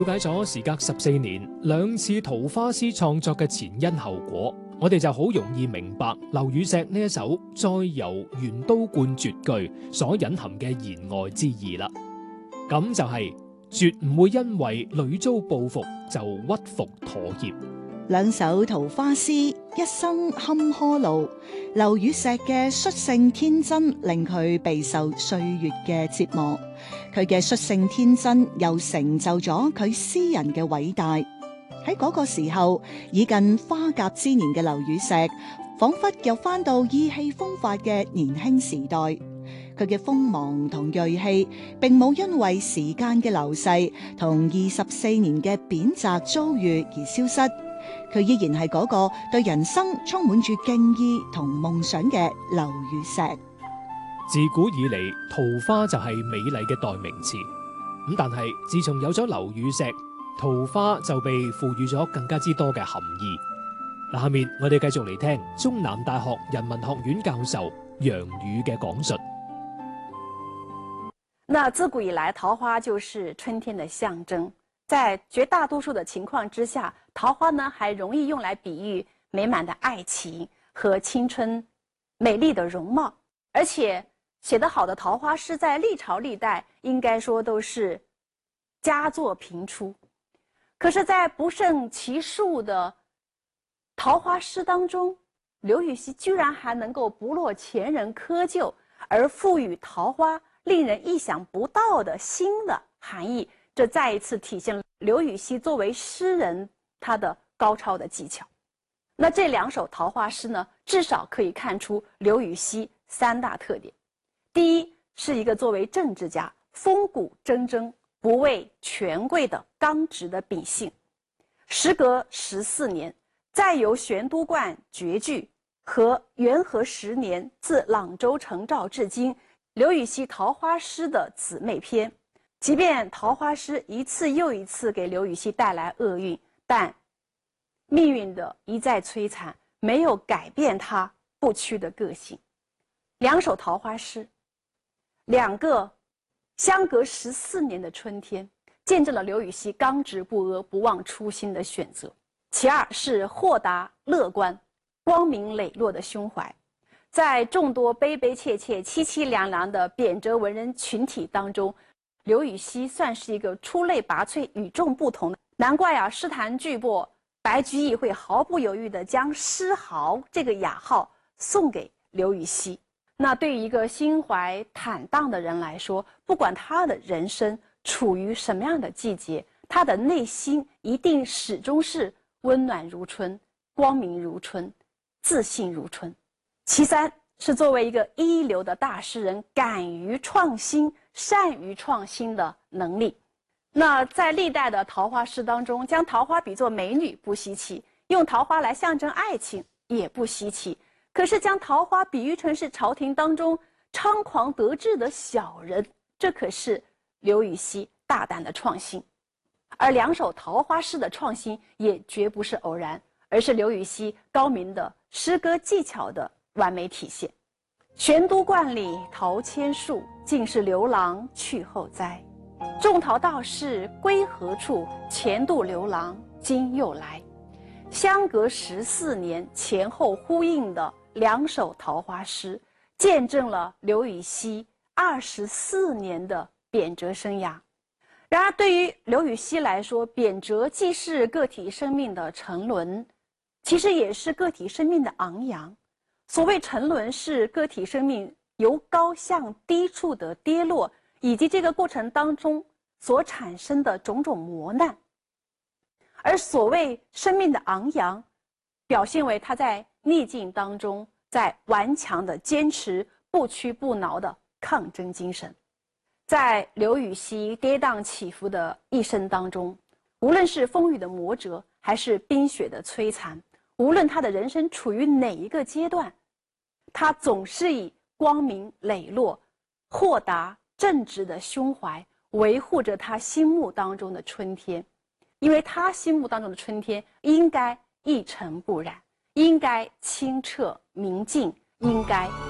了解咗時隔14年兩次桃花詩創作嘅前因後果，我哋就好容易明白劉禹錫呢一首再遊玄都觀絕句所隱含嘅言外之意啦。咁就係絕唔會因為屢遭報復就屈服妥協。 兩首桃花詩，一生坎坷路。劉禹錫嘅率性天真令佢備受歲月嘅折磨，佢嘅率性天真又成就咗佢詩人嘅偉大。喺嗰個時候，已近花甲之年嘅劉禹錫，仿佛又翻到意氣風發嘅年輕時代。佢嘅鋒芒同銳氣，並冇因為時間嘅流逝同24年嘅貶謫遭遇而消失。佢依然係嗰個對人生充滿住敬意同夢想嘅劉禹錫。 自古以嚟，桃花就係美麗嘅代名詞。咁但係自從有咗劉禹錫，桃花就被賦予咗更加之多嘅含義。下面我哋繼續嚟聽中南大學人文學院教授楊宇嘅講述。 那自古以來，桃花就是春天的象徵。在絕大多數的情況之下，桃花呢還容易用來比喻美滿的愛情和青春美麗的容貌。而且寫得好的桃花詩在歷朝歷代應該說都是佳作頻出。可是在不勝其數的桃花詩當中，劉禹錫居然還能夠不落前人窠臼，而賦予桃花令人意想不到的新的含義。這再一次體現了劉禹錫作為詩人他的高超的技巧。那這兩首桃花詩呢，至少可以看出劉禹錫三大特點。第一，是一個作為政治家風骨錚錚、不畏權貴的剛直的秉性。時隔14年，再遊玄都觀絕句和元和10年自朗州成棹至今，劉禹錫桃花詩的姊妹篇。即便桃花詩一次又一次給劉禹錫帶來厄運，但命運的一再摧殘沒有改變他不屈的個性。兩首桃花詩，兩個相隔14年的春天，見證了劉禹錫剛直不阿、不忘初心的選擇。其二是豁達樂觀、光明磊落的胸懷。在眾多悲悲切切、淒淒涼涼的貶謫文人群體當中，劉禹錫算是一個出類拔萃、與眾不同的，難怪啊，詩壇巨擘白居易會毫不猶豫地將詩豪這個雅號送給劉禹錫。那對於一個心懷坦蕩的人來說，不管他的人生處於什麼樣的季節，他的內心一定始終是溫暖如春、光明如春、自信如春。其三是作為一個一流的大詩人，敢於創新、善於創新的能力。那在歷代的桃花詩當中，將桃花比作美女不稀奇，用桃花來象徵愛情也不稀奇。可是將桃花比喻成是朝廷當中猖狂得志的小人，這可是劉禹錫大膽的創新。而兩首桃花詩的創新也絕不是偶然，而是劉禹錫高明的詩歌技巧的完美體現。玄都觀裡桃千樹，盡是劉郎去後栽。種桃道士歸何處？前度劉郎今又來。相隔14年，前後呼應的兩首桃花詩，見證了劉禹錫24年的貶謫生涯。然而，對於劉禹錫來說，貶謫既是個體生命的沉淪，其實也是個體生命的昂揚。所謂沉淪，是個體生命由高向低處的跌落，以及這個過程當中所產生的種種磨難。而所謂生命的昂揚，表現為他在逆境當中，在頑強的堅持、不屈不撓的抗爭精神。在劉禹錫跌宕起伏的一生當中，無論是風雨的磨折，還是冰雪的摧殘，無論他的人生處於哪一個階段，他總是以光明磊落、豁達正直的胸懷維護着他心目當中的春天。因為他心目當中的春天應該一塵不染，應該清澈明淨，應該